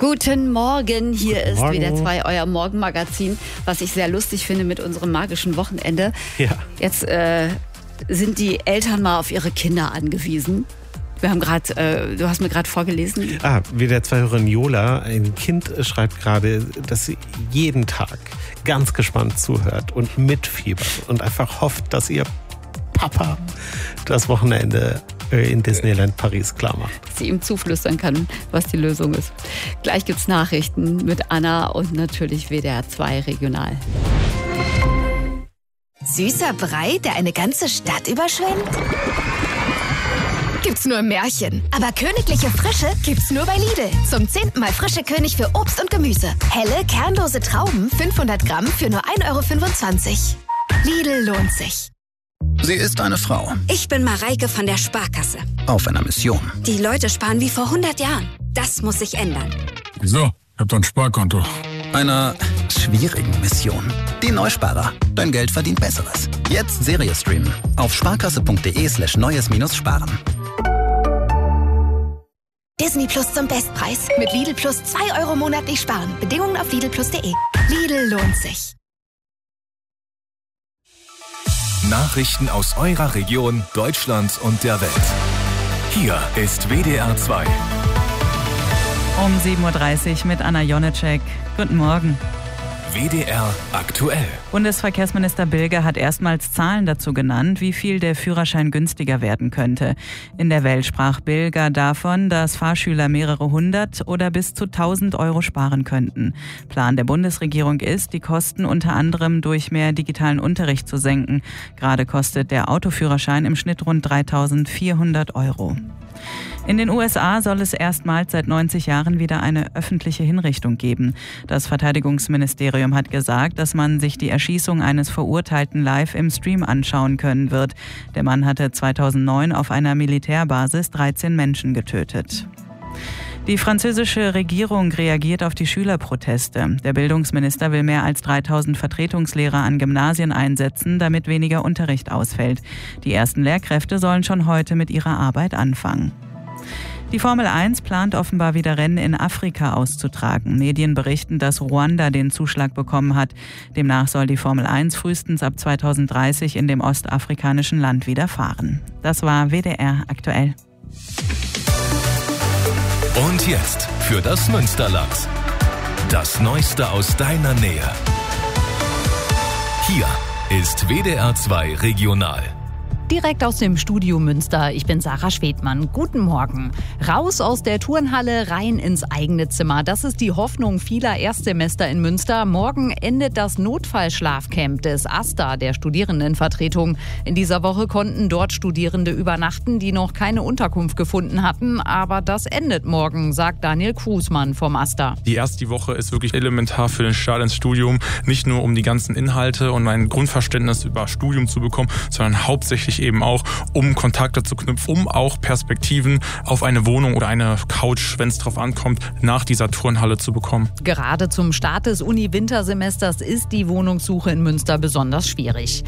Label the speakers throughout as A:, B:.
A: Guten Morgen, hier ist WDR 2, euer Morgenmagazin, was ich sehr lustig finde mit unserem magischen Wochenende.
B: Ja.
A: Jetzt sind die Eltern mal auf ihre Kinder angewiesen. Wir haben gerade, du hast mir gerade vorgelesen.
B: WDR 2-Hörerin Jola, ein Kind schreibt gerade, dass sie jeden Tag ganz gespannt zuhört und mitfiebert und einfach hofft, dass ihr Papa das Wochenende in Disneyland Paris klar macht.
A: Dass sie ihm zuflüstern kann, was die Lösung ist. Gleich gibt's Nachrichten mit Anna und natürlich WDR 2 regional.
C: Süßer Brei, der eine ganze Stadt überschwemmt? Gibt's nur im Märchen. Aber königliche Frische gibt's nur bei Lidl. Zum 10. Mal frische König für Obst und Gemüse. Helle, kernlose Trauben, 500 Gramm für nur 1,25 €. Lidl lohnt sich.
D: Sie ist eine Frau.
E: Ich bin Mareike von der Sparkasse.
D: Auf einer Mission.
E: Die Leute sparen wie vor 100 Jahren. Das muss sich ändern.
F: Wieso? Ich hab doch ein Sparkonto.
D: Einer schwierigen Mission. Die Neusparer. Dein Geld verdient Besseres. Jetzt Serie streamen. Auf sparkasse.de/neues-sparen.
C: Disney Plus zum Bestpreis. Mit Lidl Plus 2 € monatlich sparen. Bedingungen auf lidlplus.de. Lidl lohnt sich.
G: Nachrichten aus eurer Region, Deutschland und der Welt. Hier ist WDR 2.
H: Um 7.30 Uhr mit Anna Jonecek. Guten Morgen.
G: WDR aktuell.
H: Bundesverkehrsminister Bilger hat erstmals Zahlen dazu genannt, wie viel der Führerschein günstiger werden könnte. In der Welt sprach Bilger davon, dass Fahrschüler mehrere 100 oder bis zu 1.000 € sparen könnten. Plan der Bundesregierung ist, die Kosten unter anderem durch mehr digitalen Unterricht zu senken. Gerade kostet der Autoführerschein im Schnitt rund 3.400 €. In den USA soll es erstmals seit 90 Jahren wieder eine öffentliche Hinrichtung geben. Das Verteidigungsministerium hat gesagt, dass man sich die Erschießung eines Verurteilten live im Stream anschauen können wird. Der Mann hatte 2009 auf einer Militärbasis 13 Menschen getötet. Die französische Regierung reagiert auf die Schülerproteste. Der Bildungsminister will mehr als 3.000 Vertretungslehrer an Gymnasien einsetzen, damit weniger Unterricht ausfällt. Die ersten Lehrkräfte sollen schon heute mit ihrer Arbeit anfangen. Die Formel 1 plant offenbar wieder Rennen in Afrika auszutragen. Medien berichten, dass Ruanda den Zuschlag bekommen hat. Demnach soll die Formel 1 frühestens ab 2030 in dem ostafrikanischen Land wieder fahren. Das war WDR aktuell.
G: Und jetzt für das Münsterland. Das Neueste aus deiner Nähe. Hier ist WDR 2 regional.
I: Direkt aus dem Studio Münster, ich bin Sarah Schwedmann. Guten Morgen. Raus aus der Turnhalle, rein ins eigene Zimmer. Das ist die Hoffnung vieler Erstsemester in Münster. Morgen endet das Notfallschlafcamp des AStA, der Studierendenvertretung. In dieser Woche konnten dort Studierende übernachten, die noch keine Unterkunft gefunden hatten. Aber das endet morgen, sagt Daniel Krusmann vom AStA.
J: Die erste Woche ist wirklich elementar für den Start ins Studium. Nicht nur um die ganzen Inhalte und ein Grundverständnis über Studium zu bekommen, sondern hauptsächlich eben auch, um Kontakte zu knüpfen, um auch Perspektiven auf eine Wohnung oder eine Couch, wenn es drauf ankommt, nach dieser Turnhalle zu bekommen.
I: Gerade zum Start des Uni-Wintersemesters ist die Wohnungssuche in Münster besonders schwierig.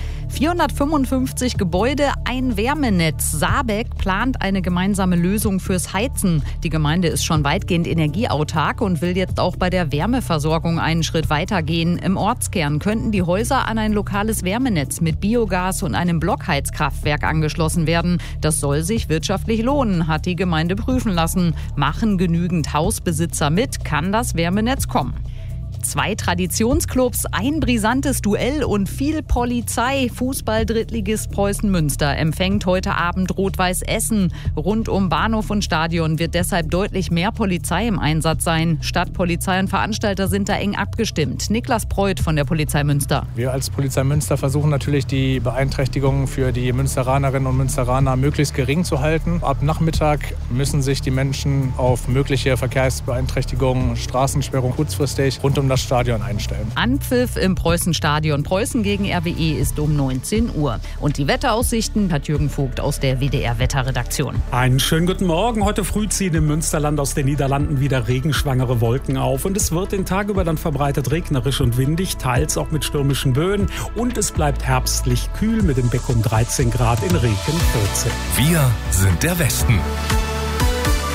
I: 455 Gebäude, ein Wärmenetz. Saarbeck plant eine gemeinsame Lösung fürs Heizen. Die Gemeinde ist schon weitgehend energieautark und will jetzt auch bei der Wärmeversorgung einen Schritt weitergehen. Im Ortskern könnten die Häuser an ein lokales Wärmenetz mit Biogas und einem Blockheizkraftwerk angeschlossen werden. Das soll sich wirtschaftlich lohnen, hat die Gemeinde prüfen lassen. Machen genügend Hausbesitzer mit, kann das Wärmenetz kommen. 2 Traditionsclubs, ein brisantes Duell und viel Polizei. Fußball-Drittligist Preußen Münster empfängt heute Abend Rot-Weiß Essen. Rund um Bahnhof und Stadion wird deshalb deutlich mehr Polizei im Einsatz sein. Stadtpolizei und Veranstalter sind da eng abgestimmt. Niklas Preuth von der Polizei Münster.
K: Wir als Polizei Münster versuchen natürlich, die Beeinträchtigungen für die Münsteranerinnen und Münsteraner möglichst gering zu halten. Ab Nachmittag müssen sich die Menschen auf mögliche Verkehrsbeeinträchtigungen, Straßensperrung kurzfristig rund um das Stadion einstellen.
I: Anpfiff im Preußen-Stadion. Preußen gegen RWE ist um 19 Uhr. Und die Wetteraussichten hat Jürgen Vogt aus der WDR-Wetterredaktion.
L: Einen schönen guten Morgen. Heute früh ziehen im Münsterland aus den Niederlanden wieder regenschwangere Wolken auf. Und es wird den Tag über dann verbreitet regnerisch und windig, teils auch mit stürmischen Böen. Und es bleibt herbstlich kühl mit im Beckum 13 Grad, in Reken 14.
G: Wir sind der Westen.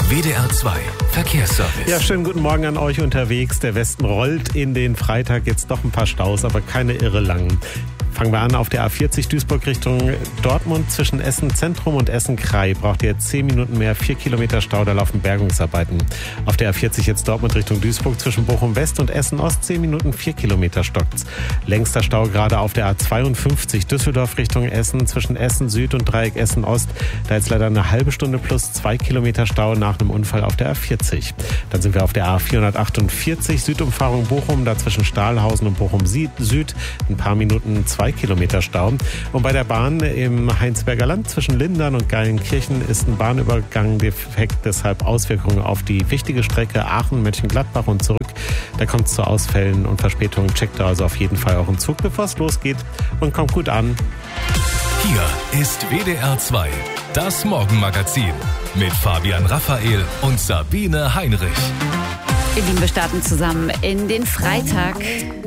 G: WDR 2 Verkehrsservice.
B: Ja, schönen guten Morgen an euch unterwegs. Der Westen rollt in den Freitag, jetzt doch ein paar Staus, aber keine irre langen. Fangen wir an auf der A40 Duisburg Richtung Dortmund. Zwischen Essen Zentrum und Essen Krai braucht ihr 10 Minuten mehr, 4 Kilometer Stau, da laufen Bergungsarbeiten. Auf der A40 jetzt Dortmund Richtung Duisburg zwischen Bochum West und Essen Ost 10 Minuten, 4 Kilometer stockt's. Längster Stau gerade auf der A52 Düsseldorf Richtung Essen zwischen Essen Süd und Dreieck Essen Ost. Da jetzt leider eine halbe Stunde plus 2 Kilometer Stau nach einem Unfall auf der A40. Dann sind wir auf der A448 Südumfahrung Bochum, da zwischen Stahlhausen und Bochum Süd ein paar Minuten 2 Kilometer Stau. Und bei der Bahn im Heinsberger Land zwischen Lindern und Geilenkirchen ist ein Bahnübergang defekt, deshalb Auswirkungen auf die wichtige Strecke Aachen-Mönchengladbach und zurück. Da kommt es zu Ausfällen und Verspätungen. Checkt also auf jeden Fall euren Zug, bevor es losgeht, und kommt gut an.
G: Hier ist WDR 2, das Morgenmagazin mit Fabian Raphael und Sabine Heinrich.
A: Ihr Lieben, wir starten zusammen in den Freitag.